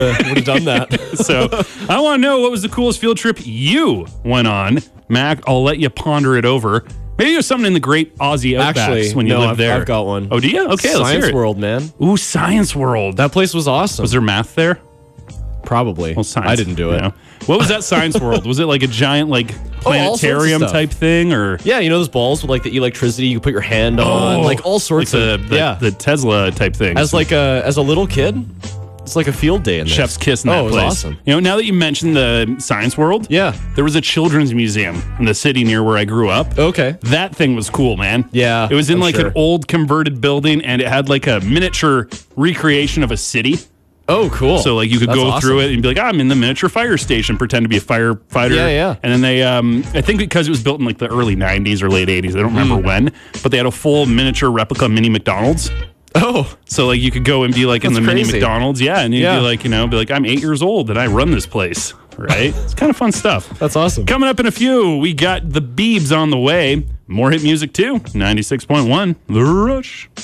have done that. So I want to know, what was the coolest field trip you went on? Mac, I'll let you ponder it over. Maybe there's something in the great Aussie outbacks Actually, when you lived there. I've got one. Oh, do you? Okay, let's hear Science it. World, man. Ooh, Science World. That place was awesome. Was there math there? Probably. Well, science. I didn't do it. You know. What was that Science World? Was it like a giant planetarium type thing, or Yeah, you know those balls with like the electricity you can put your hand on, like all sorts of the Tesla type thing? As a little kid, it's like a field day in there. Chef's kiss in that it was place. awesome. You know, now that you mentioned the Science World, Yeah. there was a children's museum in the city near where I grew up. Okay. That thing was cool, man. Yeah, It was in I'm like sure. an old converted building, and it had like a miniature recreation of a city. Oh, cool. So like you could That's go awesome. through it and be like, I'm in the miniature fire station, pretend to be a firefighter. Yeah, yeah. And then they, I think because it was built in like the early 90s or late 80s, I don't remember when, but they had a full miniature replica mini McDonald's. Oh, So like you could go and be like in That's the mini crazy. McDonald's, yeah, and you'd Yeah. be like, I'm 8 years old and I run this place, right? It's kind of fun stuff. that's awesome. Coming up in a few, we got the Biebs on the way. More hit music too. 96.1 The Rush.